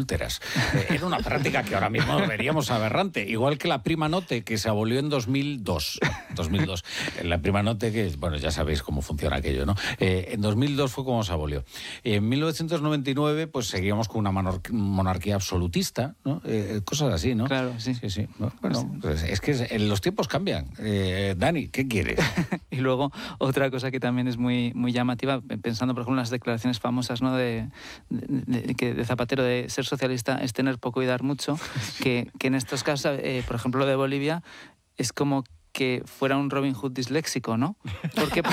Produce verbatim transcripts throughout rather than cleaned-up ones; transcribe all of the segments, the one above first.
adúlteras. Eh, era una práctica que ahora mismo veríamos aberrante, igual que la prima note, que se abolió en dos mil dos. dos mil dos. La prima note, que, bueno, ya sabéis cómo funciona aquello, ¿no? Eh, en dos mil dos fue como se abolió. En mil novecientos noventa y nueve, pues seguíamos con una monarquía absolutista, ¿no? Eh, cosas así, ¿no? Claro, sí. Sí, sí. Bueno, pues es que los tiempos cambian. Eh, Dani, ¿qué quieres? Y luego, otra cosa que también es muy, muy llamativa, pensando, por ejemplo, en las declaraciones famosas, ¿no? de, de, de, de Zapatero, de ser socialista es tener poco y dar mucho, que, que en estos casos, eh, por ejemplo, de Bolivia, es como que fuera un Robin Hood disléxico, ¿no? Porque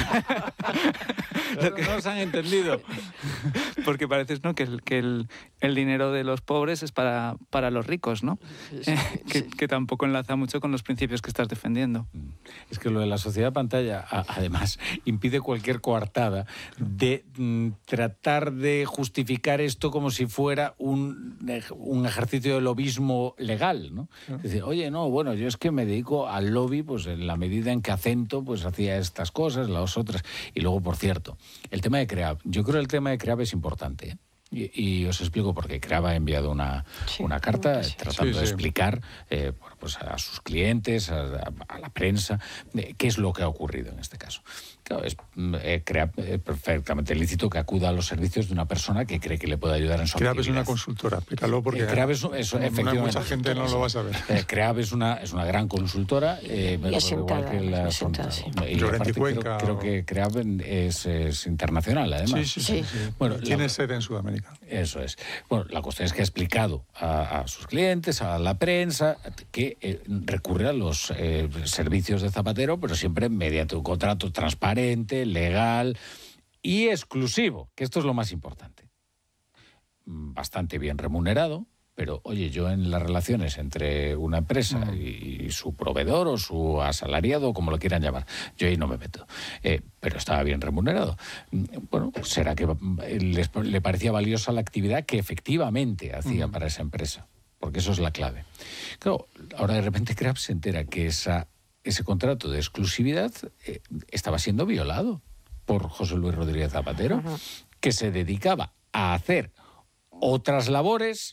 lo que no nos han entendido. Porque parece, ¿no?, que, el, que el, el dinero de los pobres es para, para los ricos, ¿no? Sí, sí. que, que tampoco enlaza mucho con los principios que estás defendiendo. Es que lo de la sociedad pantalla, además, impide cualquier coartada de mm, tratar de justificar esto como si fuera un, un ejercicio de lobismo legal, ¿no? Es decir, oye, no, bueno, yo es que me dedico al lobby, pues en la medida en que Acento pues hacía estas cosas, las otras. Y luego, por cierto, el tema de CREAB. Yo creo que el tema de CREAB es importante, ¿eh? Y, y os explico por qué. CREAB ha enviado una, sí, una carta sí, tratando sí, sí. de explicar eh, pues a sus clientes, a, a la prensa, eh, qué es lo que ha ocurrido en este caso. Claro, es eh, CREAB eh, perfectamente lícito que acuda a los servicios de una persona que cree que le puede ayudar en su CREAB actividad. es una consultora, explícalo porque... Eh, CREAB es, es, efectivamente, mucha gente no lo va a saber. Eh, CREAB es una, es una gran consultora. Eh, y asentada, igual que la asentada, sí. Y aparte, creo, creo que CREAB es, es internacional, además. Sí, sí, sí. sí. sí. Bueno, tiene la, sede en Sudamérica. Eso es. Bueno, la cuestión es que ha explicado a, a sus clientes, a la prensa, que eh, recurre a los eh, servicios de Zapatero, pero siempre mediante un contrato transparente, legal y exclusivo, que esto es lo más importante. Bastante bien remunerado, pero oye, yo en las relaciones entre una empresa mm. y, y su proveedor o su asalariado, como lo quieran llamar, yo ahí no me meto. Eh, pero estaba bien remunerado. Bueno, será que les, le parecía valiosa la actividad que efectivamente hacía mm. para esa empresa, porque eso es la clave. Claro, ahora de repente CREAB se entera que esa, ese contrato de exclusividad eh, estaba siendo violado por José Luis Rodríguez Zapatero, uh-huh. que se dedicaba a hacer otras labores,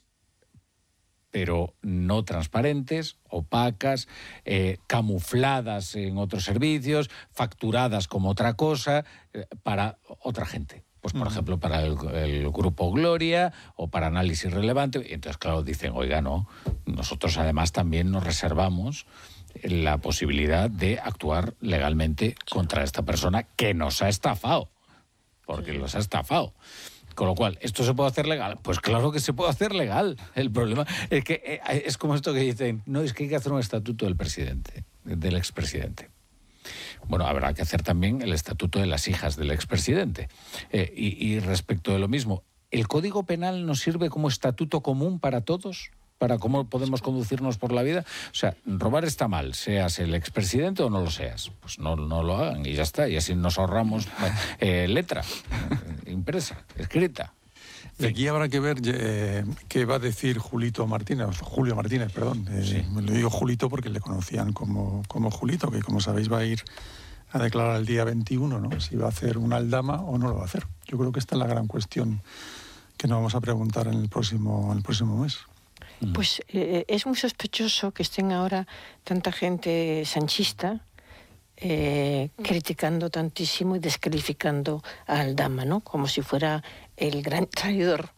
pero no transparentes, opacas, eh, camufladas en otros servicios, facturadas como otra cosa, eh, para otra gente. Pues, por uh-huh. ejemplo, para el, el Grupo Gloria o para Análisis Relevante. Y entonces, claro, dicen, oiga, no, nosotros además también nos reservamos la posibilidad de actuar legalmente contra esta persona que nos ha estafado, porque los ha estafado. Con lo cual, ¿esto se puede hacer legal? Pues claro que se puede hacer legal. El problema es que es como esto que dicen, no, es que hay que hacer un estatuto del presidente, del expresidente. Bueno, habrá que hacer también el estatuto de las hijas del expresidente. Eh, y, y respecto de lo mismo, ¿el Código Penal nos sirve como estatuto común para todos? ¿Para cómo podemos conducirnos por la vida? O sea, robar está mal, seas el expresidente o no lo seas. Pues no, no lo hagan y ya está. Y así nos ahorramos eh, letra eh, impresa, escrita. Y aquí habrá que ver eh, qué va a decir Julito Martínez, Julio Martínez, perdón. Eh, sí. Le digo Julito porque le conocían como, como Julito, que como sabéis va a ir a declarar el día veintiuno, ¿no? Si va a hacer una aldama o no lo va a hacer. Yo creo que esta es la gran cuestión que nos vamos a preguntar en el próximo, en el próximo mes. Pues eh, es muy sospechoso que estén ahora tanta gente sanchista eh, criticando tantísimo y descalificando a Aldama, ¿no? Como si fuera el gran traidor.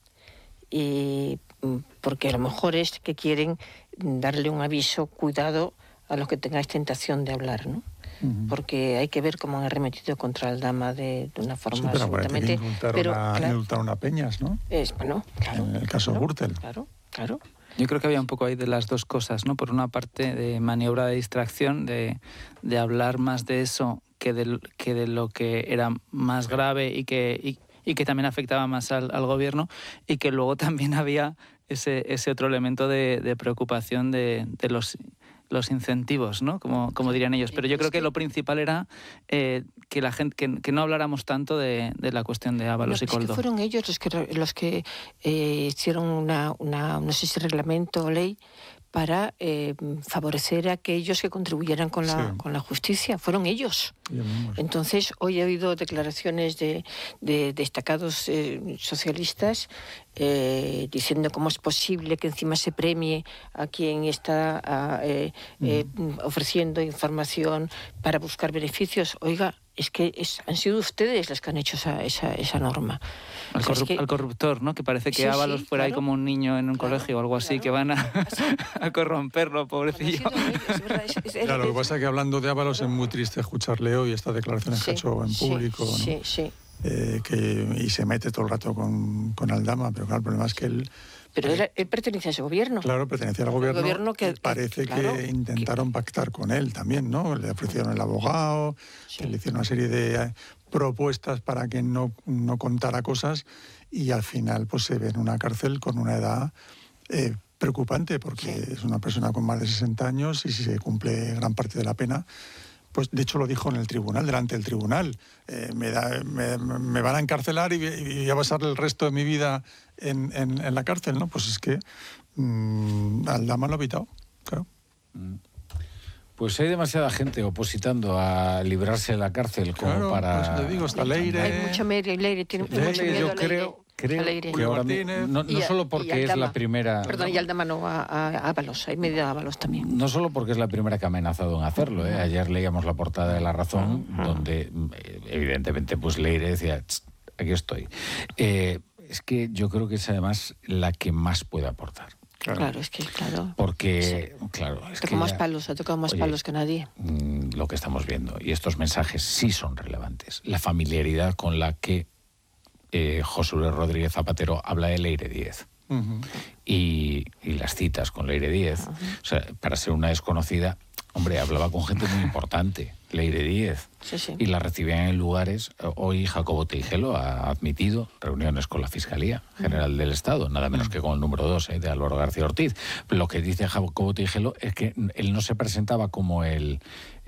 Y porque a lo mejor es que quieren darle un aviso, cuidado a los que tengáis tentación de hablar, ¿no? Uh-huh. Porque hay que ver cómo han arremetido contra Aldama de, de una forma sí, pero absolutamente... Indultar pero una, claro, indultar una Peñas, ¿no? Es, bueno, claro. En el caso claro, Gürtel. Claro, claro. Yo creo que había un poco ahí de las dos cosas, ¿no? Por una parte, de maniobra de distracción, de, de hablar más de eso que de, que de lo que era más grave y que, y, y que también afectaba más al, al gobierno, y que luego también había ese, ese otro elemento de, de preocupación de, de los... los incentivos, ¿no? Como, como dirían ellos. Pero yo creo que lo principal era eh, que la gente que, que no habláramos tanto de, de la cuestión de Ábalos no, y Koldo. Es que fueron ellos los que los que eh, hicieron una, una no sé si reglamento o ley para eh, favorecer a aquellos que contribuyeran con la, sí. con la justicia. Fueron ellos. Entonces, hoy he oído declaraciones de, de destacados eh, socialistas eh, diciendo cómo es posible que encima se premie a quien está a, eh, eh, ofreciendo información para buscar beneficios. Oiga, es que es, han sido ustedes los que han hecho esa, esa, esa norma. Al, O sea, corrup- es que, al corruptor, ¿no? Que parece que Sí, Ábalos sí, fuera ahí claro. como un niño en un Claro, colegio o algo así, claro. que van a, Así. a corromperlo, han pobrecillo. sido ellos, es verdad, es- es- Claro, lo que es- pasa es que hablando de Ábalos es muy triste escucharle hoy estas declaraciones que ha sí, hecho en sí, público, ¿no? Sí, sí. Eh, que, y se mete todo el rato con, con Aldama, pero claro, el problema es que él, Pero él, él pertenece a ese gobierno. claro, pertenecía al gobierno, gobierno que- y parece claro, que intentaron pactar con él también, ¿no? Le ofrecieron el abogado, Sí. le hicieron una serie de eh, propuestas para que no, no contara cosas y al final pues se ve en una cárcel con una edad eh, preocupante porque Sí. es una persona con más de sesenta años y si se cumple gran parte de la pena, pues de hecho lo dijo en el tribunal, delante del tribunal. Eh, me, da- me, me van a encarcelar y, y voy a pasar el resto de mi vida en, en- en la cárcel, ¿no? Pues es que mmm, Aldama lo ha evitado, claro. Pues hay demasiada gente opositando a librarse de la cárcel como Claro, para... por eso te digo, está Leire. Hay mucho Leire, Leire tiene Sí, mucho Leire, miedo yo a Leire. creo, creo A Leire. que ahora mi- Martínez. no, no Y a- solo y porque a es la Aldama. primera... Perdón, y Aldama no, a, a Ábalos. Hay medio a Ábalos también. No solo porque es la primera que ha amenazado en hacerlo. ¿eh? Ayer leíamos la portada de La Razón, donde eh, evidentemente pues Leire decía, "Tss, aquí estoy". Eh, es que yo creo que es además la que más puede aportar. Claro, es que, claro. Porque, claro, es que Tocó más ya- palos, ha tocado más Oye, palos que nadie. mm, lo que estamos viendo. Y estos mensajes sí son relevantes. La familiaridad con la que eh, José Luis Rodríguez Zapatero habla de Leire Díez. Ujú. Y, y las citas con Leire Díez. O sea, para ser una desconocida, hombre, hablaba con gente muy importante, Leire Díez. Sí, sí. Y la recibían en lugares. Hoy Jacobo Teijelo ha admitido reuniones con la Fiscalía General del Estado, nada menos que con el número dos eh, de Álvaro García Ortiz. Lo que dice Jacobo Teijelo es que él no se presentaba como el,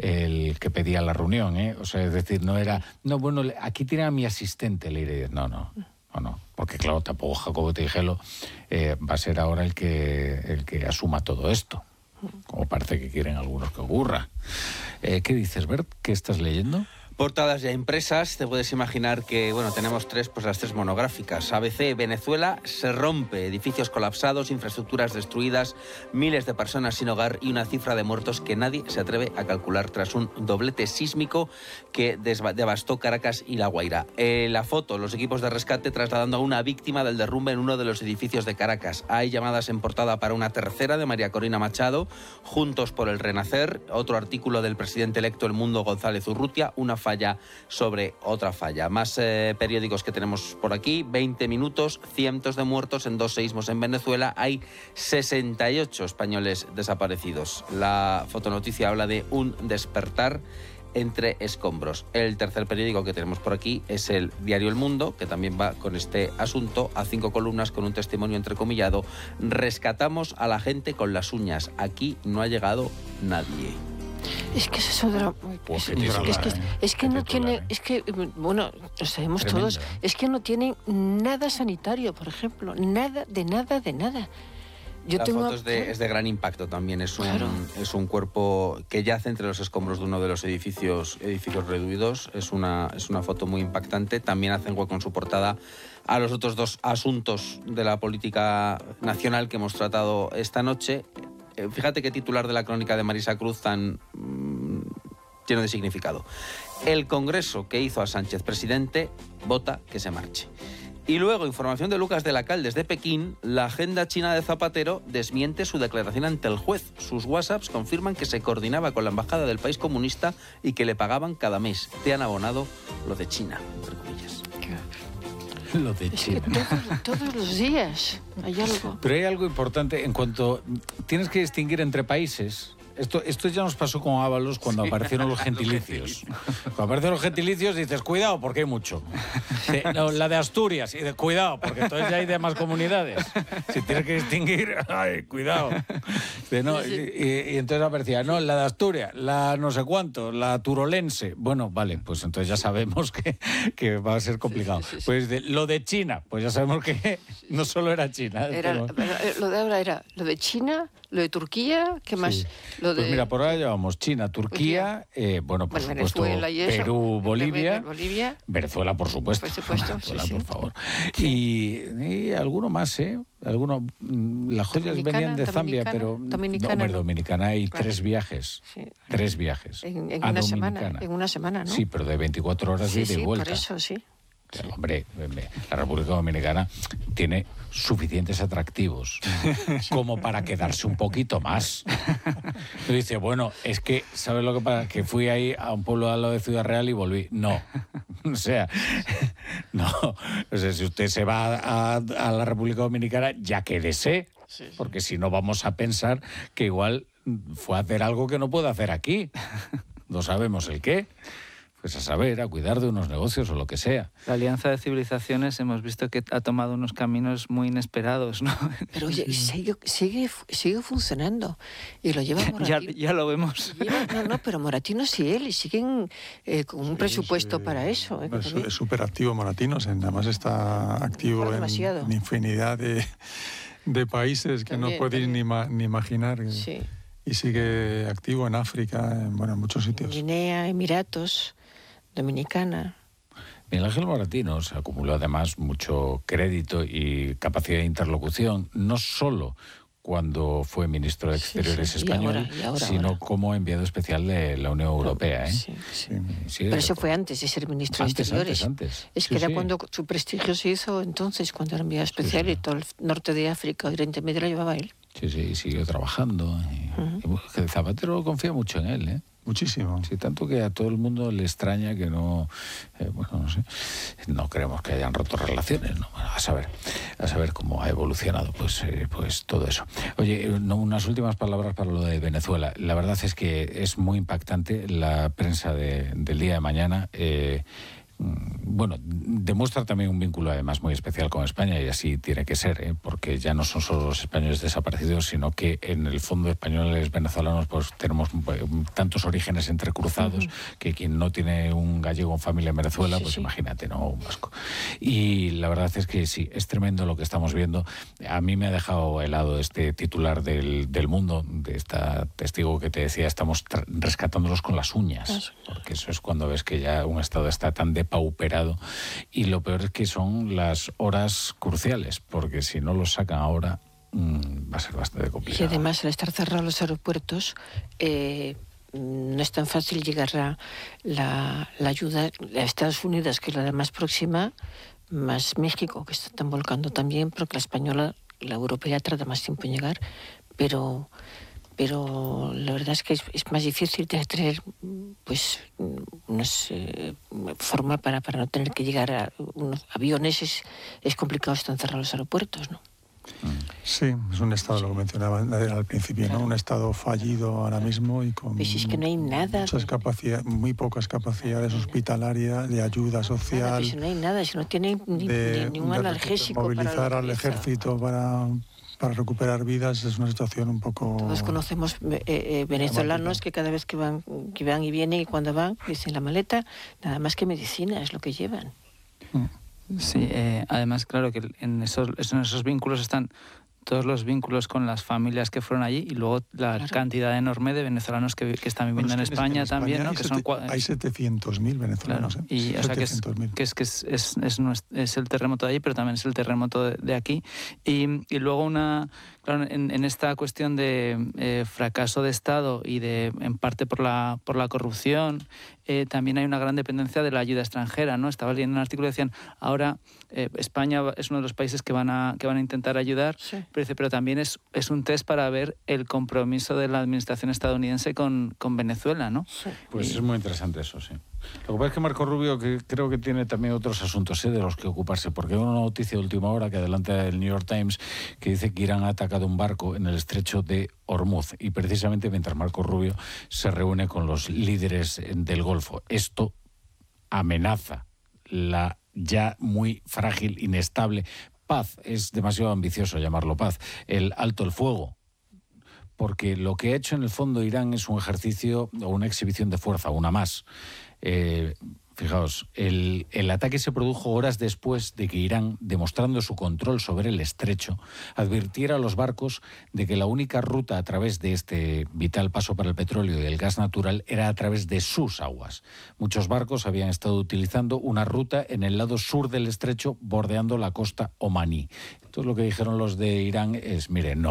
el que pedía la reunión, ¿eh? O sea, es decir, no era, no, bueno, aquí tiene a mi asistente Leire Díez. No, no. No, no, porque claro, tampoco Jacobo Teijelo eh, va a ser ahora el que, el que asuma todo esto, como parece que quieren algunos que ocurra. Eh, ¿Qué dices, Bert? ¿Qué estás leyendo? Portadas ya impresas, te puedes imaginar que, bueno, tenemos tres, pues las tres monográficas. A B C, Venezuela se rompe, edificios colapsados, infraestructuras destruidas, miles de personas sin hogar y una cifra de muertos que nadie se atreve a calcular tras un doblete sísmico que desva- devastó Caracas y La Guaira. Eh, la foto, los equipos de rescate trasladando a una víctima del derrumbe en uno de los edificios de Caracas. Hay llamadas en portada para una tercera de María Corina Machado, Juntos por el Renacer, otro artículo del presidente electo El Mundo González Urrutia, una falla sobre otra falla. Más eh, periódicos que tenemos por aquí, veinte minutos, cientos de muertos en dos seísmos en Venezuela, hay sesenta y ocho españoles desaparecidos. La fotonoticia habla de un despertar entre escombros. El tercer periódico que tenemos por aquí es el diario El Mundo, que también va con este asunto, a cinco columnas con un testimonio entrecomillado. Rescatamos a la gente con las uñas. Aquí no ha llegado nadie. Es que es eso de la- Pues es, qué es que, es que, titular, ¿eh? es que Qué no titular, tiene, ¿eh? es que, bueno, lo sabemos Tremendo, todos, ¿eh? es que no tienen nada sanitario, por ejemplo, nada, de nada, de nada. Yo la tengo foto es de, es de gran impacto también. Es un, Claro. es un cuerpo que yace entre los escombros de uno de los edificios, edificios reduidos. Es una, es una foto muy impactante. También hacen hueco en su portada a los otros dos asuntos de la política nacional que hemos tratado esta noche. Eh, Fíjate qué titular de la crónica de Marisa Cruz tan mm, lleno de significado. El Congreso que hizo a Sánchez presidente vota que se marche. Y luego, información de Lucas de la Cal desde Pekín, la agenda china de Zapatero desmiente su declaración ante el juez. Sus WhatsApps confirman que se coordinaba con la embajada del país comunista y que le pagaban cada mes. Te han abonado lo de China, entre comillas. Lo de Es que China. todos, todos los días hay algo. Pero hay algo importante en cuanto... Tienes que distinguir entre países. Esto, esto ya nos pasó con Ábalos cuando aparecieron los gentilicios. Cuando aparecen los gentilicios dices, cuidado, porque hay mucho. De- no, la de Asturias, y de cuidado, porque entonces ya hay demás comunidades. Si tienes que distinguir, ay, cuidado. De, no, y, y- y entonces aparecía, no, la de Asturias, la no sé cuánto, la turolense. Bueno, vale, pues entonces ya sabemos que, que va a ser complicado. Pues de- lo de China, pues ya sabemos que no solo era China. Era, pero- era- lo de ahora era lo de China, Lo de Turquía, ¿qué más? Sí. Lo de... Pues mira, por ahora llevamos China, Turquía, eh, bueno, por Bueno, supuesto, Venezuela y eso, Perú, Bolivia, Bolivia. Venezuela, por supuesto. Por supuesto, Venezuela, sí, sí. por favor. Y, y alguno más, ¿eh? Alguno, mm, las joyas Dominicana, venían de Zambia, Dominicana, pero... Dominicana, no, hombre, no. Dominicana hay Claro. tres viajes. Sí. Tres viajes. En, en a una Dominicana. semana, en una semana, ¿no? Sí, pero de veinticuatro horas de sí, ida y sí, vuelta. por eso, sí. Sí. Hombre, la República Dominicana tiene suficientes atractivos como para quedarse un poquito más. Tú dices, bueno, es que, ¿sabes lo que pasa? Que fui ahí a un pueblo al lado de Ciudad Real y volví. No. O sea, no. O sea, si usted se va a, a la República Dominicana, ya quédese. Sí, sí. Porque si no vamos a pensar que igual fue a hacer algo que no puede hacer aquí. No sabemos el qué. Pues a saber, a cuidar de unos negocios o lo que sea. La Alianza de Civilizaciones hemos visto que ha tomado unos caminos muy inesperados, ¿no? Pero oye, sigue, sigue, sigue funcionando. Y lo lleva ya, Moratino. ya lo vemos. Lleva- no, no, pero Moratinos y él y siguen eh, con un Sí, presupuesto sí. para eso. ¿eh? que Es también- es súper activo Moratinos, además está activo Por en, demasiado. en infinidad de, de países que También, no podéis también. ni, ma- ni imaginar. Sí. Y sigue activo en África, en, bueno, en muchos sitios. Guinea, Emiratos, Dominicana. Miguel Ángel Moratinos acumuló además mucho crédito y capacidad de interlocución, no solo cuando fue ministro de Sí, Exteriores sí, y español, ahora, y ahora, sino ahora. como enviado especial de la Unión Europea. ¿eh? Sí, sí. Sí. Sí, Pero eso de- fue antes de ser ministro antes, de Exteriores. antes, antes. Es que Sí, era sí. cuando su prestigio se hizo entonces, cuando era enviado especial sí. y todo el norte de África, Oriente Medio lo llevaba él. Sí, sí, siguió trabajando. Y, Ujú. y bueno, que Zapatero confía mucho en él, ¿eh? Muchísimo. Sí, tanto que a todo el mundo le extraña que no, eh, bueno, no sé, no creemos que hayan roto relaciones, ¿no? Bueno, a saber, a saber cómo ha evolucionado, pues, eh, pues todo eso. Oye, eh, no, unas últimas palabras para lo de Venezuela. La verdad es que es muy impactante la prensa de- del día de mañana. Eh, bueno, demuestra también un vínculo además muy especial con España y así tiene que ser, ¿eh? Porque ya no son solo los españoles desaparecidos, sino que en el fondo españoles venezolanos pues tenemos eh, tantos orígenes entrecruzados uh-huh. que quien no tiene un gallego en familia en Venezuela, sí, pues sí. imagínate, ¿no? Un vasco. Y la verdad es que sí, es tremendo lo que estamos viendo. A mí me ha dejado helado este titular del, del Mundo, de esta testigo que te decía, estamos rescatándolos con las uñas, porque eso es cuando ves que ya un Estado está tan de pauperado, y lo peor es que son las horas cruciales, porque si no los sacan ahora mmm, va a ser bastante complicado. Y además al estar cerrados los aeropuertos eh, no es tan fácil llegar a la, la ayuda a Estados Unidos, que es la más próxima, más México, que se están volcando también, porque la española, la europea tarda más tiempo en llegar, pero pero la verdad es que es, es más difícil de tener pues unos eh, forma para, para no tener que llegar a unos aviones. Es, es complicado, están cerrados los aeropuertos, ¿no? Sí, es un estado, sí. Lo que mencionaba al principio, claro. ¿no? Un estado fallido ahora mismo y con pues es que no hay nada muchas de... capacidades, muy pocas capacidades hospitalarias, de ayuda social. Nada, pues no hay nada, si no tienen ni, de, ni un analgésico. Movilizar para al ejército para... para recuperar vidas es una situación un poco... Todos conocemos eh, eh, venezolanos que cada vez que van, que van y vienen y cuando van, dicen la maleta, nada más que medicina es lo que llevan. Sí, eh, además, claro que en esos, en esos vínculos están todos los vínculos con las familias que fueron allí y luego la claro. cantidad enorme de venezolanos que, que están viviendo bueno, es que en, España en España también, ¿no? Que son cua- hay setecientos mil venezolanos. Claro. Y, ¿eh? o sea, que, es, que, es, que es, es, es, es el terremoto de allí, pero también es el terremoto de, de aquí. Y, y luego una... Claro, en, en esta cuestión de eh, fracaso de Estado y de en parte por la por la corrupción, eh, también hay una gran dependencia de la ayuda extranjera, ¿no? Estaba leyendo un artículo y decían, ahora eh, España es uno de los países que van a que van a intentar ayudar, sí. pero, dice, pero también es, es un test para ver el compromiso de la administración estadounidense con, con Venezuela, ¿no? Sí. Pues y, es muy interesante eso, sí. Lo que pasa es que Marco Rubio que creo que tiene también otros asuntos ¿eh? de los que ocuparse, porque hay una noticia de última hora que adelanta el New York Times que dice que Irán ha atacado un barco en el estrecho de Hormuz y precisamente mientras Marco Rubio se reúne con los líderes del Golfo. Esto amenaza la ya muy frágil, inestable paz, es demasiado ambicioso llamarlo paz, el alto el fuego. Porque lo que ha hecho en el fondo Irán es un ejercicio o una exhibición de fuerza, una más. Eh, Fijaos, el, el ataque se produjo horas después de que Irán, demostrando su control sobre el estrecho, advirtiera a los barcos de que la única ruta a través de este vital paso para el petróleo y el gas natural era a través de sus aguas. Muchos barcos habían estado utilizando una ruta en el lado sur del estrecho, bordeando la costa omaní. Entonces lo que dijeron los de Irán es, mire, no.